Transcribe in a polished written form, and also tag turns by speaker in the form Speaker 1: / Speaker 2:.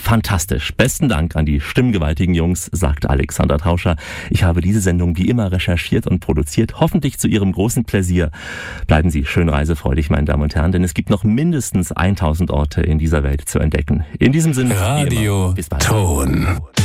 Speaker 1: fantastisch. Besten Dank an die stimmgewaltigen Jungs, sagt Alexander Tauscher. Ich habe diese Sendung wie immer recherchiert und produziert, hoffentlich zu Ihrem großen Pläsier. Bleiben Sie schön reisefreudig, meine Damen und Herren, denn es gibt noch mindestens 1000 Orte in dieser Welt zu entdecken. In diesem Sinne,
Speaker 2: Radio
Speaker 1: bis bald.
Speaker 2: Ton.